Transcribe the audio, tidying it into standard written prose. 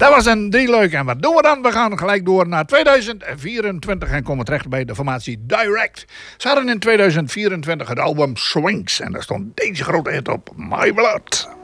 Dat was een die leuk. En wat doen we dan? We gaan gelijk door naar 2024 en komen terecht bij de formatie Direct. Ze hadden in 2024 het album Swings en daar stond deze grote hit op, My Blood.